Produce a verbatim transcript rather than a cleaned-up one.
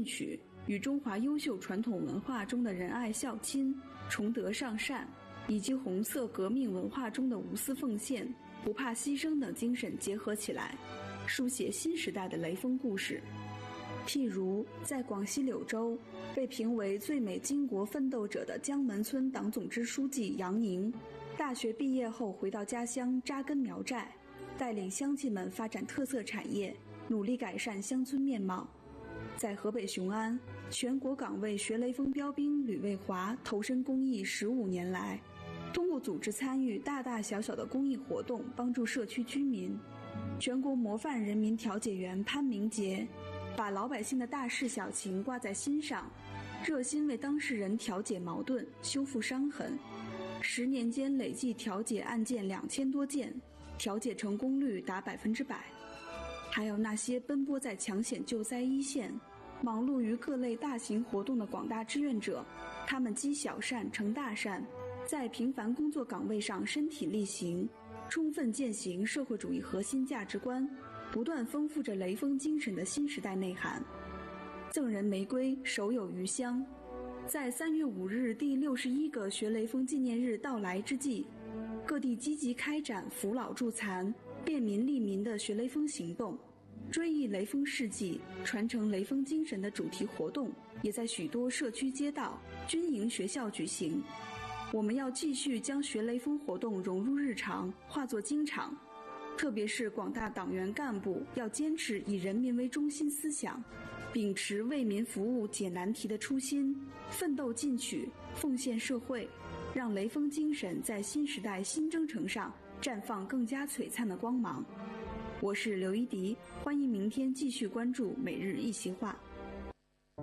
取，与中华优秀传统文化中的仁爱孝亲、崇德尚善，以及红色革命文化中的无私奉献、不怕牺牲等精神结合起来，书写新时代的雷锋故事。譬如在广西柳州被评为最美巾帼奋斗者的江门村党总支书记杨宁，大学毕业后回到家乡扎根苗寨，带领乡亲们发展特色产业，努力改善乡村面貌。在河北雄安，全国岗位学雷锋标兵吕卫华投身公益十五年来，通过组织参与大大小小的公益活动，帮助社区居民。全国模范人民调解员潘明杰把老百姓的大事小情挂在心上，热心为当事人调解矛盾、修复伤痕。十年间累计调解案件两千多件，调解成功率达百分之百。还有那些奔波在抢险救灾一线、忙碌于各类大型活动的广大志愿者，他们积小善成大善，在平凡工作岗位上身体力行，充分践行社会主义核心价值观，不断丰富着雷锋精神的新时代内涵。赠人玫瑰，手有余香。在三月五日第六十一个学雷锋纪念日到来之际，各地积极开展扶老助残、便民利民的学雷锋行动，追忆雷锋事迹、传承雷锋精神的主题活动也在许多社区街道、军营学校举行。我们要继续将学雷锋活动融入日常，化作经常。特别是广大党员干部要坚持以人民为中心思想，秉持为民服务解难题的初心，奋斗进取，奉献社会，让雷锋精神在新时代新征程上绽放更加璀璨的光芒。我是刘一迪，欢迎明天继续关注每日一席话。